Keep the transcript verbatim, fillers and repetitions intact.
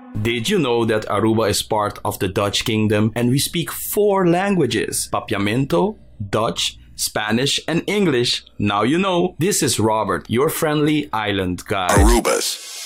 Did you know that Aruba is part of the Dutch Kingdom and we speak four languages? Papiamento, Dutch, Spanish, and English. Now you know. This is Robert, your friendly island guide. Arubas.